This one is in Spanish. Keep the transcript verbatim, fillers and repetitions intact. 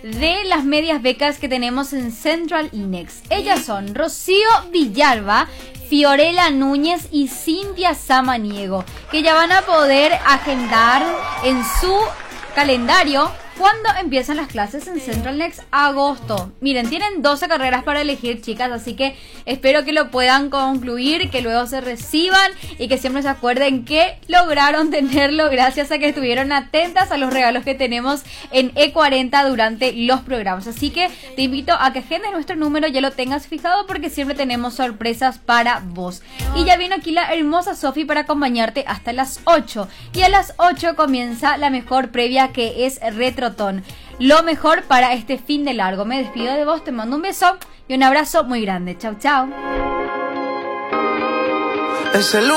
de las medias becas que tenemos en Central Next. Ellas son Rocío Villalba, Fiorella Núñez y Cintia Samaniego, que ya van a poder agendar en su calendario cuándo empiezan las clases en Central Next. Agosto. Miren, tienen doce carreras para elegir, chicas, así que espero que lo puedan concluir, que luego se reciban y que siempre se acuerden que lograron tenerlo gracias a que estuvieron atentas a los regalos que tenemos en E cuarenta durante los programas. Así que te invito a que agendes nuestro número, ya lo tengas fijado, porque siempre tenemos sorpresas para vos. Y ya vino aquí la hermosa Sofi para acompañarte hasta las ocho. Y a las ocho comienza la mejor previa, que es Retro lo mejor para este fin de largo. Me despido de vos, te mando un beso y un abrazo muy grande. Chau, chau.